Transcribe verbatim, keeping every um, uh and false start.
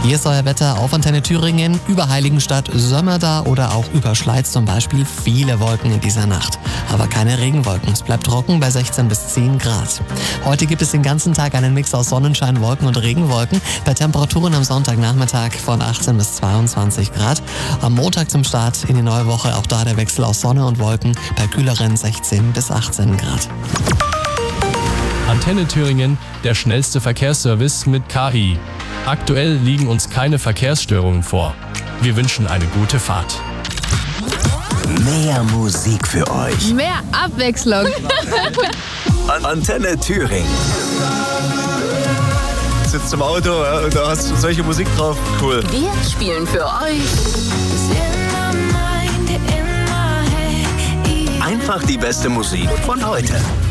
Hier ist euer Wetter auf Antenne Thüringen, über Heiligenstadt, Sömmerda oder auch über Schleiz zum Beispiel. Viele Wolken in dieser Nacht, aber keine Regenwolken. Es bleibt trocken bei sechzehn bis zehn Grad. Heute gibt es den ganzen Tag einen Mix aus Sonnenschein, Wolken und Regenwolken bei Temperaturen am Sonntagnachmittag von achtzehn bis zweiundzwanzig Grad. Am Montag zum Start in die neue Woche auch da der Wechsel aus Sonne und Wolken bei kühleren sechzehn bis achtzehn Grad. Antenne Thüringen, der schnellste Verkehrsservice mit K I. Aktuell liegen uns keine Verkehrsstörungen vor. Wir wünschen eine gute Fahrt. Mehr Musik für euch. Mehr Abwechslung. Antenne Thüringen. Sitzt im Auto, ja, und da hast du solche Musik drauf. Cool. Wir spielen für euch Einfach die beste Musik von heute.